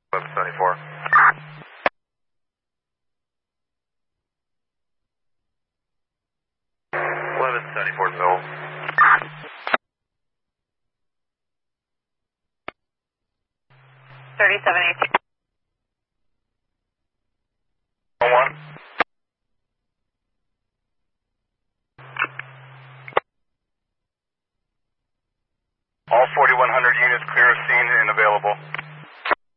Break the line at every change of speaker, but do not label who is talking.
1174. 1174 Soul.
3718.
1. All 4100 units clear of scene and available.